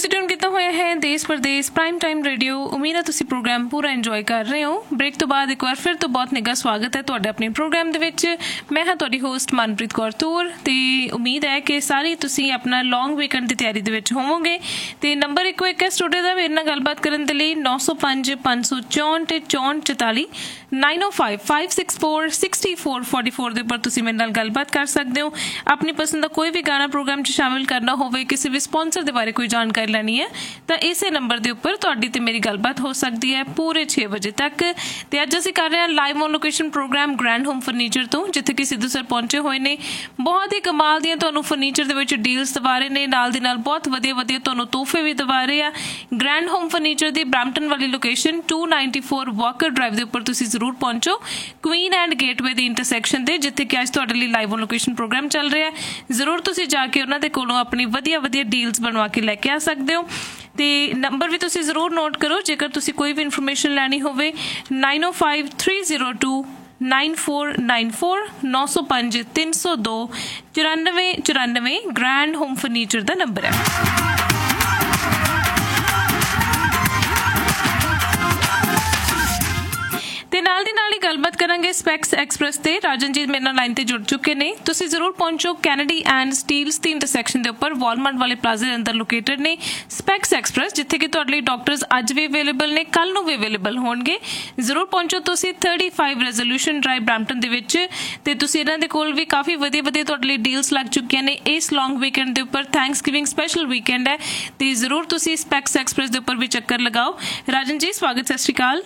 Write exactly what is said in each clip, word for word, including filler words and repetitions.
ਤੁਸੀਂ ਟਿਊਨ ਕੀਤਾ ਹੋਇਆ ਹੈ ਦੇਸ਼ ਪ੍ਰਦੇਸ਼ ਪ੍ਰਾਈਮ ਟਾਈਮ ਰੇਡੀਓ। ਉਮੀਦ ਹੈ ਤੁਸੀਂ ਪ੍ਰੋਗਰਾਮ ਪੂਰਾ ਇੰਜੋਏ ਕਰ ਰਹੇ ਹੋ। ਬ੍ਰੇਕ ਤੋਂ ਬਾਅਦ ਇੱਕ ਵਾਰ ਫਿਰ ਤੋਂ ਬਹੁਤ ਨਿੱਘਾ ਸਵਾਗਤ ਹੈ ਤੁਹਾਡਾ ਆਪਣੇ ਪ੍ਰੋਗਰਾਮ ਦੇ ਵਿੱਚ। ਮੈਂ ਹਾਂ ਤੁਹਾਡੀ ਹੋਸਟ ਮਨਪ੍ਰੀਤ ਕੌਰ ਤੂਰ ਅਤੇ ਉਮੀਦ ਹੈ ਕਿ ਸਾਰੇ ਤੁਸੀਂ ਆਪਣਾ ਲੌਂਗ ਵੀਕਐਂਡ ਦੀ ਤਿਆਰੀ ਦੇ ਵਿੱਚ ਹੋਵੋਗੇ। ਅਤੇ ਨੰਬਰ ਇੱਕੋ ਇੱਕ ਹੈ ਸਟੂਡੀਓ ਦਾ ਮੇਰੇ ਨਾਲ ਗੱਲਬਾਤ ਕਰਨ ਦੇ ਲਈ ਨੌ ਸੌ ਪੰਜ ਪੰਜ ਸੌ ਚੌਂਹਠ ਚੌਂਹਠ ਚੁਤਾਲੀ ਨਾਈਨ ਓ five five six four sixty four forty four ਦੇ ਉੱਪਰ ਤੁਸੀਂ ਮੇਰੇ ਨਾਲ ਗੱਲਬਾਤ ਕਰ ਸਕਦੇ ਹੋ। ਆਪਣੀ ਪਸੰਦ ਦਾ ਕੋਈ ਵੀ ਗਾਣਾ ਪ੍ਰੋਗਰਾਮ 'ਚ ਸ਼ਾਮਿਲ ਕਰਨਾ ਹੋਵੇ, ਕਿਸੇ ਵੀ ਸਪੋਂਸਰ ਦੇ ਬਾਰੇ ਕੋਈ ਜਾਣਕਾਰੀ ਲੈਣੀ ਹੈ ਤਾਂ ਇਸੇ ਨੰਬਰ ਦੇ ਉੱਪਰ ਤੁਹਾਡੀ ਤੇ ਮੇਰੀ ਗੱਲਬਾਤ ਹੋ ਸਕਦੀ ਹੈ ਪੂਰੇ ਛੇ ਵਜੇ ਤੱਕ। ਤੇ ਅੱਜ ਅਸੀਂ ਕਰ ਰਹੇ ਹਾਂ live on location programme grand home furniture ਤੋਂ, ਜਿੱਥੇ ਕਿ ਸਿੱਧੂ ਸਰ ਪਹੁੰਚੇ ਹੋਏ ਨੇ। ਬਹੁਤ ਹੀ ਕਮਾਲ ਦੀਆਂ ਤੁਹਾਨੂੰ ਫਰਨੀਚਰ ਦੇ ਵਿੱਚ ਡੀਲਸ ਦਵਾ ਰਹੇ ਨੇ, ਨਾਲ ਦੀ ਨਾਲ ਬਹੁਤ ਵਧੀਆ ਵਧੀਆ ਤੁਹਾਨੂੰ ਤੋਹਫੇ ਵੀ ਦਵਾ ਰਹੇ ਆ। ਗ੍ਰੈਂਡ ਹੋਮ ਫਰਨੀਚਰ ਦੀ ਬਰੈਂਪਟਨ ਵਾਲੀ location to ninety four Walker drive ਦੇ ਉੱਪਰ ਤੁਸੀਂ ਜ਼ਰੂਰ ਪਹੁੰਚੋ, Queen and gateway the intersection ਤੇ, ਜਿੱਥੇ ਕਿ ਅੱਜ ਤੁਹਾਡੇ ਲਈ ਲਾਈਵ ਔਨ ਲੋਕੇਸ਼ਨ ਪ੍ਰੋਗਰਾਮ ਚੱਲ ਰਿਹਾ ਹੈ। ਜ਼ਰੂਰ ਤੁਸੀਂ ਜਾ ਕੇ ਉਹਨਾਂ ਦੇ ਕੋਲੋਂ ਆਪਣੀ ਵਧੀਆ ਵਧੀਆ ਡੀਲਸ ਬਣਵਾ ਕੇ ਲੈ ਕੇ ਆ ਸਕਦੇ ਹੋ। ਤੇ ਨੰਬਰ ਵੀ ਤੁਸੀਂ ਜ਼ਰੂਰ ਨੋਟ ਕਰੋ ਜੇਕਰ ਤੁਸੀਂ ਕੋਈ ਵੀ ਇਨਫੋਰਮੇਸ਼ਨ ਲੈਣੀ ਹੋਵੇ। ਨਾਈਨ ਓ five three zero two nine four nine four ਨੌ ਸੌ ਪੰਜ ਤਿੰਨ ਸੌ ਦੋ ਚੁਰਾਨਵੇਂ ਚੁਰਾਨਵੇਂ ਗ੍ਰੈਂਡ ਹੋਮ ਫਰਨੀਚਰ ਦਾ ਨੰਬਰ ਹੈ। ਤੇ ਨਾਲ ਦੀ ਨਾਲ ਹੀ ਗੱਲਬਾਤ ਕਰਾਂਗੇ ਸਪੈਕਸ ਐਕਸਪ੍ਰੈਸ ਤੇ। ਰਾਜਨ ਜੀ ਮੇਰੇ ਨਾਲ ਲਾਈਨ ਤੇ ਜੁੜ ਚੁੱਕੇ ਨੇ। ਤੁਸੀਂ ਜ਼ਰੂਰ ਪਹੁੰਚੋ Kennedy and Steeles the intersection ਦੇ ਉੱਪਰ, ਵਾਲਮਾਰਟ ਵਾਲੇ ਪਲਾਜ਼ੇ ਦੇ ਅੰਦਰ ਲੋਕੇਟਡ ਨੇ ਸਪੈਕਸ ਐਕਸਪ੍ਰੈਸ, ਜਿੱਥੇ ਕਿ ਤੁਹਾਡੇ ਲਈ ਡਾਕਟਰਸ ਅੱਜ ਵੀ ਅਵੇਲੇਬਲ ਨੇ, ਕੱਲ੍ਹ ਨੂੰ ਵੀ ਅਵੇਲੇਬਲ ਹੋਣਗੇ। ਜ਼ਰੂਰ ਪਹੁੰਚੋ ਤੁਸੀਂ thirty five resolution drive Brampton ਦੇ ਵਿੱਚ। ਤੇ ਤੁਸੀਂ ਇਹਨਾਂ ਦੇ ਕੋਲ ਵੀ ਕਾਫੀ ਵਧੀਆ ਵਧੀਆ ਤੁਹਾਡੇ ਲਈ ਡੀਲਸ ਲੱਗ ਚੁੱਕੀਆਂ ਨੇ ਇਸ ਲੌਂਗ ਵੀਕਐਂਡ ਦੇ ਉੱਪਰ। ਥੈਂਕਸ ਗਿਵਿੰਗ ਸਪੈਸ਼ਲ ਵੀਕਐਂਡ ਹੈ ਤੇ ਜ਼ਰੂਰ ਤੁਸੀਂ ਸਪੈਕਸ ਐਕਸਪ੍ਰੈਸ ਦੇ ਉੱਪਰ ਵੀ ਚੱਕਰ ਲਗਾਓ। ਰਾਜਨ ਜੀ ਸਵਾਗਤ, ਸਤਿ ਸ਼੍ਰੀ ਅਕਾਲ।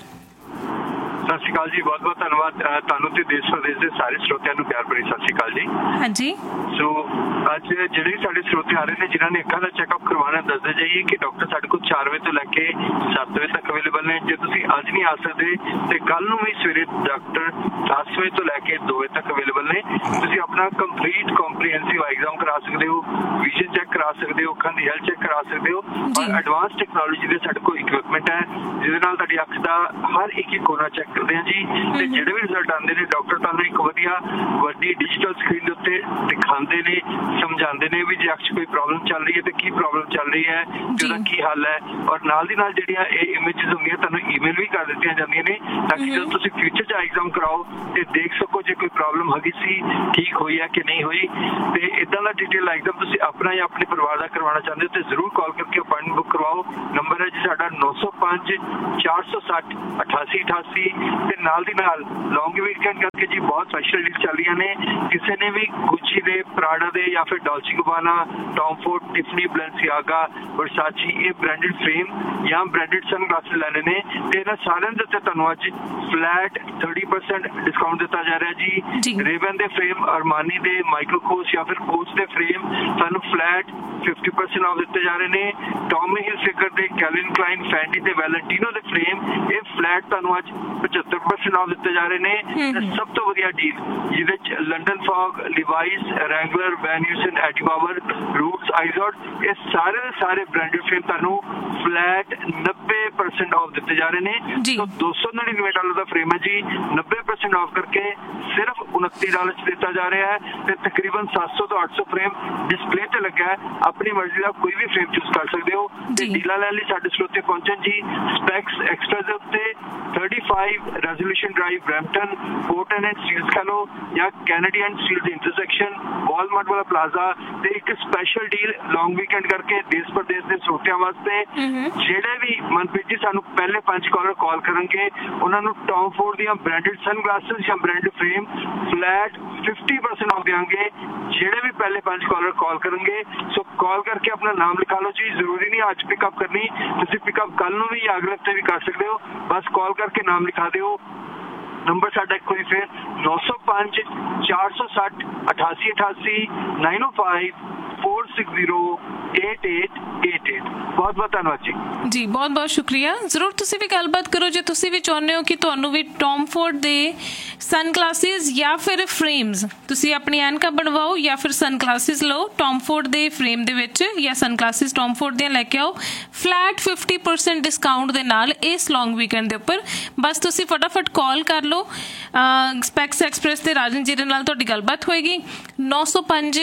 ਸਤਿ ਸ਼੍ਰੀ ਅਕਾਲ ਜੀ, ਬਹੁਤ ਬਹੁਤ ਧੰਨਵਾਦ ਤੁਹਾਨੂੰ ਤੇ ਦੇਸ਼ ਪ੍ਰਦੇਸ਼ ਦੇ ਸਾਰੇ ਸਰੋਤਿਆਂ ਨੂੰ ਪਿਆਰ ਭਰੀ ਸਤਿ ਸ਼੍ਰੀ ਅਕਾਲ ਜੀ। ਹਾਂਜੀ, ਸੋ ਅੱਜ ਜਿਹੜੇ ਸਾਡੇ ਸਰੋਤੇ ਆ ਰਹੇ ਨੇ ਜਿਨ੍ਹਾਂ ਨੇ ਅੱਖਾਂ ਦਾ ਚੈੱਕਅਪ ਕਰਵਾਉਣਾ, ਦੱਸਦੇ ਜਾਈਏ ਕਿ ਡਾਕਟਰ ਸਾਡੇ ਕੋਲ ਚਾਰ ਵਜੇ ਤੋਂ ਲੈ ਕੇ ਸੱਤ ਵਜੇ ਤੱਕ ਅਵੇਲੇਬਲ ਨੇ। ਜੇ ਤੁਸੀਂ ਅੱਜ ਨਹੀਂ ਆ ਸਕਦੇ ਤੇ ਕੱਲ ਨੂੰ ਵੀ ਸਵੇਰੇ ਡਾਕਟਰ ਦਸ ਵਜੇ ਤੋਂ ਲੈ ਕੇ ਦੋ ਵਜੇ ਤੱਕ ਅਵੇਲੇਬਲ ਨੇ। ਤੁਸੀਂ ਆਪਣਾ ਕੰਪਲੀਟ ਕੰਪਰੀਹੈਂਸਿਵ ਐਗਜ਼ਾਮ ਕਰਾ ਸਕਦੇ ਹੋ, ਵਿਜ਼ਨ ਚੈੱਕ ਕਰਾ ਸਕਦੇ ਹੋ, ਅੱਖਾਂ ਦੀ ਹੈਲਥ ਚੈੱਕ ਕਰਾ ਸਕਦੇ ਹੋ। ਔਰ ਐਡਵਾਂਸ ਟੈਕਨੋਲੋਜੀ ਦੇ ਸਾਡੇ ਕੋਲ ਇਕਵਿਪਮੈਂਟ ਹੈ ਜਿਹਦੇ ਨਾਲ ਤੁਹਾਡੀ ਅੱਖ ਦਾ ਹਰ ਇੱਕ ਹੀ ਕੋਨਾ ਚੈੱਕ ਕਰਦੇ ਆ ਜੀ। ਤੇ ਜਿਹੜੇ ਵੀ ਰਿਜ਼ਲਟ ਆਉਂਦੇ ਨੇ ਡਾਕਟਰ ਤੁਹਾਨੂੰ ਇੱਕ ਵਧੀਆ ਵੱਡੀ ਡਿਜੀਟਲ ਸਕਰੀਨ ਦੇ ਉੱਤੇ ਦਿਖਾਉਂਦੇ ਨੇ, ਸਮਝਾਉਂਦੇ ਨੇ ਵੀ ਜੇ ਅੱਖ 'ਚ ਕੋਈ ਪ੍ਰੋਬਲਮ ਚੱਲ ਰਹੀ ਹੈ ਤੇ ਕੀ ਪ੍ਰੋਬਲਮ ਚੱਲ ਰਹੀ ਹੈ ਤੇ ਉਹਦਾ ਕੀ ਹੱਲ ਹੈ। ਔਰ ਨਾਲ ਦੀ ਨਾਲ ਜਿਹੜੀਆਂ ਇਹ ਇਮੇਜਸ ਹੁੰਦੀਆਂ ਤੁਹਾਨੂੰ ਈਮੇਲ ਵੀ ਕਰ ਦਿੱਤੀਆਂ ਜਾਂਦੀਆਂ ਨੇ ਤਾਂ ਕਿ ਜਦੋਂ ਤੁਸੀਂ ਫਿਊਚਰ 'ਚ ਐਗਜ਼ਾਮ ਕਰਾਓ ਤੇ ਦੇਖ ਸਕੋ ਜੇ ਕੋਈ ਪ੍ਰੋਬਲਮ ਹੈਗੀ ਸੀ ਠੀਕ ਹੋਈ ਹੈ ਕਿ ਨਹੀਂ ਹੋਈ। ਤੇ ਇੱਦਾਂ ਦਾ ਡਿਟੇਲ ਐਗਜ਼ਾਮ ਤੁਸੀਂ ਆਪਣਾ ਜਾਂ ਆਪਣੇ ਪਰਿਵਾਰ ਦਾ ਕਰਵਾਉਣਾ ਚਾਹੁੰਦੇ ਹੋ ਤੇ ਜ਼ਰੂਰ ਕਾਲ ਕਰਕੇ ਅਪਾਇੰਟਮੈਂਟ ਬੁੱਕ ਕਰਵਾਓ। ਨੰਬਰ ਹੈ ਜੀ ਸਾਡਾ ਨੌ ਸੌ ਪੰਜ ਚਾਰ ਸੌ ਸੱਠ ਅਠਾਸੀ ਅਠਾਸੀ। ਤੇ ਨਾਲ ਦੀ ਨਾਲ ਲੌਂਗ ਵੀਕਐਂਡ ਕਰਕੇ ਜੀ ਬਹੁਤ ਸਪੈਸ਼ਲ ਡੀਲ ਚੱਲ ਰਹੀਆਂ ਨੇ। ਕਿਸੇ ਨੇ ਵੀ ਗੁੱਚੀ ਦੇ, ਪ੍ਰਾਡਾ ਦੇ ਜਾਂ ਫਿਰ ਡੋਲਚੇ ਗਬਾਨਾ, ਟੌਮ ਫੋਰਡ, ਟਿਫਨੀ, ਬਲੈਂਸੀਆਗਾ, ਵਰਸਾਚੀ ਇਹ ਬ੍ਰਾਂਡਡ ਫਰੇਮ ਜਾਂ ਬ੍ਰਾਂਡਡ ਸਨ ਗਲਾਸਿਸ ਲੈਣੇ ਨੇ ਤੇ ਇਹਨਾਂ ਸਾਰਿਆਂ ਦੇ ਉੱਤੇ ਤੁਹਾਨੂੰ ਅੱਜ ਫਲੈਟ ਥਰਟੀ ਪਰਸੈਂਟ ਡਿਸਕਾਊਂਟ ਦਿੱਤਾ ਜਾ ਰਿਹਾ ਜੀ। ਰੇਬਨ ਦੇ ਫਰੇਮ, ਅਰਮਾਨੀ ਦੇ, ਮਾਈਕਲ ਕੋਸ ਜਾਂ ਫਿਰ ਕੋਸ ਦੇ ਫਰੇਮ ਤੁਹਾਨੂੰ ਫਲੈਟ ਫਿਫਟੀ ਪਰਸੈਂਟ ਆਫ ਦਿੱਤੇ ਜਾ ਰਹੇ ਨੇ। ਟੌਮੀ ਹਿਲਫਿਗਰ ਦੇ, ਕੈਲਵਿਨ ਕਲਾਈਨ, ਫੈਂਡੀ ਤੇ ਵੈਲੈਂਟੀਨੋ ਦੇ ਫਰੇਮ ਇਹ ਫਲੈਟ ਤੁਹਾਨੂੰ ਅੱਜ ਪਚੱਤਰ ਪਰਸੈਂਟ ਆਫ ਦਿੱਤੇ ਜਾ ਰਹੇ ਨੇ। ਸਭ ਤੋਂ ਵਧੀਆ ਡੀਲ ਜਿਹਦੇ ਚ London fog, ਲਿਵਾਈਸ, Wrangler, van ਹਿਊਸਨ, ਐਡੀਬਾਵਰ, roots, ਆਈਜ਼ੋਡ ਇਹ ਸਾਰੇ ਦੇ ਸਾਰੇ ਬ੍ਰਾਂਡਡ ਫਰੇਮ ਤੁਹਾਨੂੰ ਫਲੈਟ ਨੱਬੇ ਪਰਸੈਂਟ ਆਫ ਦਿੱਤੇ ਜਾ ਰਹੇ ਨੇ। ਸੋ ਦੋ ਸੌ ਨੜਿਨਵੇਂ ਡਾਲਰ ਦਾ ਫਰੇਮ ਹੈ ਜੀ, ਨੱਬੇ ਪਰਸੈਂਟ ਆਫ ਕਰਕੇ ਸਿਰਫ ਉਨੱਤੀ ਡਾਲਰ ਚ ਦਿੱਤਾ ਜਾ ਰਿਹਾ ਹੈ। ਤੇ ਤਕਰੀਬਨ ਸੱਤ ਸੌ ਤੋਂ ਅੱਠ ਸੌ ਫਰੇਮ ਡਿਸਪਲੇ ਤੇ ਲੱਗਾ ਹੈ। ਆਪਣੀ ਮਰਜ਼ੀ ਦਾ ਕੋਈ ਵੀ ਫਰੇਮ ਚੂਜ਼ ਕਰ ਸਕਦੇ ਹੋ। ਤੇ ਡੀਲਾਂ ਲੈਣ ਲਈ ਸਾਡੇ ਸਰੋਤੇ ਪਹੁੰਚਣ ਜੀ ਸਪੈਕਸ ਐਕਸਟਰਾ ਦੇ ਉੱਤੇ thirty five resolution drive Brampton, portal and Steeles ਕਹ ਲਓ ਜਾਂ Kennedy and steel the intersection, Walmart ਵਾਲਾ ਪਲਾਜ਼ਾ। ਤੇ ਇੱਕ ਸਪੈਸ਼ਲ ਡੀਲ ਲੌਂਗ ਵੀਕਐਂਡ ਕਰਕੇ ਦੇਸ਼ ਪ੍ਰਦੇਸ਼ ਦੇ ਸਰੋਤਿਆਂ ਵਾਸਤੇ ਜਿਹੜੇ ਵੀ ਮਨਪ੍ਰੀਤ ਜੀ ਸਾਨੂੰ ਪਹਿਲੇ ਪੰਜ ਕਾਲਰ ਕਾਲ ਕਰਨਗੇ ਉਹਨਾਂ ਨੂੰ ਟੌਮ ਫੋਰਡ ਦੀਆਂ ਬ੍ਰਾਂਡਡ ਸਨ ਗਲਾਸਿਸ ਜਾਂ branded frame flat fifty percent off ਦਿਆਂਗੇ ਜਿਹੜੇ ਵੀ ਪਹਿਲੇ ਪੰਜ ਕਾਲਰ ਕਾਲ ਕਰਨਗੇ। ਸੋ ਕਾਲ ਕਰਕੇ ਆਪਣਾ ਨਾਮ ਲਿਖਾ ਲਓ ਜੀ। ਜ਼ਰੂਰੀ ਨਹੀਂ ਅੱਜ ਪਿਕਅਪ ਕਰਨੀ, ਤੁਸੀਂ ਪਿਕਅਪ ਕੱਲ ਨੂੰ ਵੀ ਜਾਂ ਅਗਲੇ ਹਫ਼ਤੇ ਵੀ ਕਰ ਸਕਦੇ ਹੋ। ਬਸ ਕਾਲ ਕਰਕੇ ਨਾਮ ਲਿਖਾ ਦਿਓ। ਨੰਬਰ ਸਾਡਾ ਇੱਕ ਵਾਰੀ ਫਿਰ ਨੌ ਸੌ ਪੰਜ ਚਾਰ ਸੌ ਸੱਠ ਅਠਾਸੀ ਅਠਾਸੀ ਨਾਈਨ ਓ five four six zero eight eight eight eight. ਬਹੁਤ ਬਹੁਤ ਧੰਨਵਾਦ ਜੀ। ਜੀ ਬਹੁਤ ਬਹੁਤ ਸ਼ੁਕਰੀਆ। ਜ਼ਰੂਰ ਤੁਸੀਂ ਵੀ ਗੱਲਬਾਤ ਕਰੋ ਜੇ ਤੁਸੀਂ ਵੀ ਚਾਹੁੰਦੇ ਹੋ ਕਿ ਤੁਹਾਨੂੰ ਵੀ ਟੌਮ ਫੋਰਡ ਦੇ ਸਨ ਗਲਾਸਿਸ ਜਾਂ ਫਿਰ ਫਰੇਮਸ ਤੁਸੀਂ ਆਪਣੀ ਐਨਕਾਂ ਬਣਵਾਓ ਜਾਂ ਫਿਰ ਸਨ ਗਲਾਸਿਸ ਲਓ ਟੌਮ ਫੋਰਡ ਦੇ ਫਰੇਮ ਦੇ ਵਿੱਚ ਜਾਂ ਸਨ ਗਲਾਸਿਸ ਟੌਮ ਫੋਰਡ ਦੀਆਂ ਲੈ ਕੇ ਆਓ ਫਲੈਟ ਫਿਫਟੀ ਪਰਸੈਂਟ ਡਿਸਕਾਊਂਟ ਦੇ ਨਾਲ ਇਸ ਲੌਂਗ ਵੀਕਐਂਡ ਦੇ ਉੱਪਰ। ਬਸ ਤੁਸੀਂ ਫਟਾਫਟ ਕਾਲ ਕਰ ਲਓ। ਸਪੈਕਸ ਐਕਸਪ੍ਰੈਸ ਤੇ ਰਾਜਨ ਜੀ ਦੇ ਨਾਲ ਤੁਹਾਡੀ ਗੱਲਬਾਤ ਹੋਏਗੀ। ਨੌ ਸੌ ਪੰਜ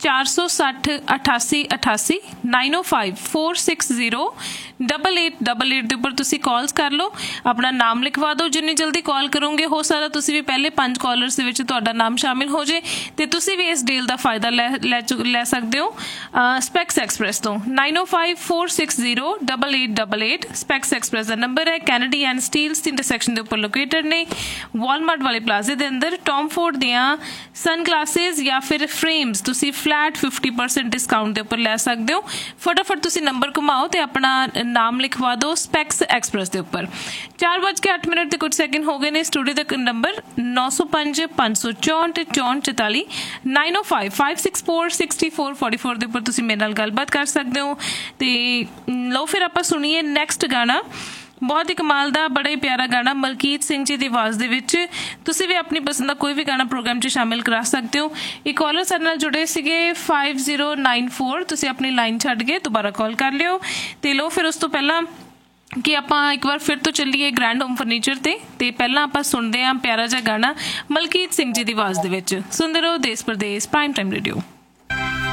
ਚਾਰ ਸੌ ਸੱਠ ਅਠਾਸੀ ਅਠਾਸੀ ਨਾਈਨ ਓ five four six zero double eight double eight ਦੇ ਉੱਪਰ ਤੁਸੀਂ ਕਾਲਸ ਕਰ ਲਓ, ਆਪਣਾ ਨਾਮ ਲਿਖਵਾ ਦਿਓ। ਜਿੰਨੀ ਜਲਦੀ ਕਾਲ ਕਰੋਗੇ ਹੋ ਸਕਦਾ ਤੁਸੀਂ ਵੀ ਪਹਿਲੇ ਪੰਜ ਕਾਲਰਸ ਦੇ ਵਿੱਚ ਤੁਹਾਡਾ ਨਾਮ ਸ਼ਾਮਿਲ ਹੋ ਜੇ ਤੇ ਤੁਸੀਂ ਵੀ ਇਸ ਡੀਲ ਦਾ ਫਾਇਦਾ ਲੈ ਲੈ ਲੈ ਸਕਦੇ ਹੋ ਸਪੈਕਸ ਐਕਸਪ੍ਰੈਸ ਤੋਂ। ਨਾਈਨ ਓ five four six zero double eight double eight specs express ਦਾ ਨੰਬਰ ਹੈ। Kennedy and Steeles the intersection ਦੇ ਉੱਪਰ ਲੋਕੇਟਡ ਨੇ, ਵਾਲਮਾਰਟ ਵਾਲੇ ਪਲਾਜ਼ੇ ਦੇ ਅੰਦਰ। ਟੌਮ ਫੋਰਡ ਦੀਆਂ ਸਨ ਗਲਾਸਿਸ ਜਾਂ ਫਿਰ ਫਰੇਮਸ ਤੁਸੀਂ ਫਲੈਟ ਫਿਫਟੀ ਪਰਸੈਂਟ ਡਿਸਕਾਊਂਟ ਦੇ ਉੱਪਰ ਲੈ ਸਕਦੇ ਹੋ। ਫਟਾਫਟ ਤੁਸੀਂ ਨੰਬਰ ਘੁਮਾਓ ਤੇ ਆਪਣਾ ਨਾਮ ਲਿਖਵਾ ਦਿਓ ਸਪੈਕਸ ਐਕਸਪ੍ਰੈਸ ਦੇ ਉੱਪਰ। ਚਾਰ ਵੱਜ ਕੇ ਅੱਠ ਮਿੰਟ ਤੇ ਕੁਝ ਸੈਕਿੰਡ ਹੋ ਗਏ ਨੇ। ਸਟੂਡੀਓ ਦਾ ਨੰਬਰ ਨੌ ਸੌ ਪੰਜ ਪੰਜ ਸੌ ਚੌਂਹਠ ਚੌਂਹਠ ਚੁਤਾਲੀ ਨਾਈਨ ਓ five five six four sixty four forty four ਦੇ ਉੱਪਰ ਤੁਸੀਂ ਮੇਰੇ ਨਾਲ ਗੱਲਬਾਤ ਕਰ ਸਕਦੇ ਹੋ। ਤੇ ਲਓ ਫਿਰ ਆਪਾਂ ਸੁਣੀਏ ਨੈਕਸਟ ਗਾਣਾ, ਬਹੁਤ ਹੀ ਕਮਾਲ ਦਾ, ਬੜਾ ਹੀ ਪਿਆਰਾ ਗਾਣਾ ਮਲਕੀਤ ਸਿੰਘ ਜੀ ਦੀ ਆਵਾਜ਼ ਦੇ ਵਿੱਚ। ਤੁਸੀਂ ਵੀ ਆਪਣੀ ਪਸੰਦ ਦਾ ਕੋਈ ਵੀ ਗਾਣਾ ਪ੍ਰੋਗਰਾਮ 'ਚ ਸ਼ਾਮਿਲ ਕਰਾ ਸਕਦੇ ਹੋ। ਇੱਕ ਕਾਲਰ ਸਾਡੇ ਨਾਲ ਜੁੜੇ ਸੀਗੇ ਫਾਈਵ ਜ਼ੀਰੋ ਨਾਈਨ ਫੋਰ, ਤੁਸੀਂ ਆਪਣੀ ਲਾਈਨ ਛੱਡ ਕੇ ਦੁਬਾਰਾ ਕਾਲ ਕਰ ਲਿਓ। ਤੇ ਲਓ ਫਿਰ ਉਸ ਤੋਂ ਪਹਿਲਾਂ ਕਿ ਆਪਾਂ ਇੱਕ ਵਾਰ ਫਿਰ ਤੋਂ ਚੱਲੀਏ ਗ੍ਰੈਂਡ ਹੋਮ ਫਰਨੀਚਰ ਤੇ ਤੇ ਪਹਿਲਾਂ ਆਪਾਂ ਸੁਣਦੇ ਹਾਂ ਪਿਆਰਾ ਜਿਹਾ ਗਾਣਾ ਮਲਕੀਤ ਸਿੰਘ ਜੀ ਦੀ ਆਵਾਜ਼ ਦੇ ਵਿੱਚ। ਸੁਣਦੇ ਰਹੋ ਦੇਸ਼ ਪ੍ਰਦੇਸ਼ ਪ੍ਰਾਈਮ ਟਾਈਮ ਰੇਡੀਓ।